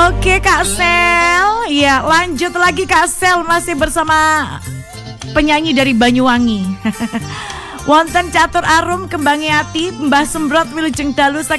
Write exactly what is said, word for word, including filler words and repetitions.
Oke Kak Sel, ya lanjut lagi Kak Sel, masih bersama penyanyi dari Banyuwangi. Wonten catur arum kembangi ati, Mbah Sembrot wilujeng dalu saking